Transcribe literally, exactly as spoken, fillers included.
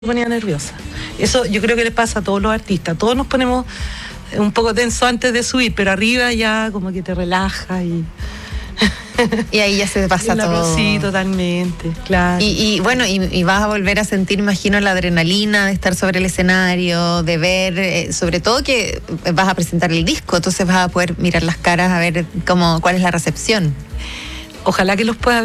ponía nerviosa. Eso yo creo que le pasa a todos los artistas. Todos nos ponemos un poco tenso antes de subir, pero arriba ya como que te relaja y... Y ahí ya se pasa todo. Sí, totalmente, claro. Y, y bueno, y, y vas a volver a sentir, imagino, la adrenalina de estar sobre el escenario, de ver, eh, sobre todo que vas a presentar el disco, entonces vas a poder mirar las caras a ver cómo, cuál es la recepción. Ojalá que los pueda